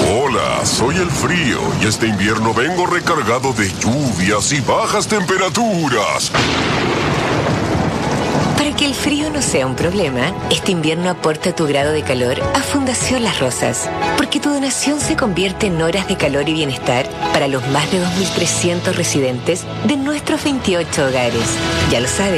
Hola, soy el frío y este invierno vengo recargado de lluvias y bajas temperaturas. Para que el frío no sea un problema, este invierno aporta tu grado de calor a Fundación Las Rosas, porque tu donación se convierte en horas de calor y bienestar para los más de 2.300 residentes de nuestros 28 hogares. Ya lo sabes.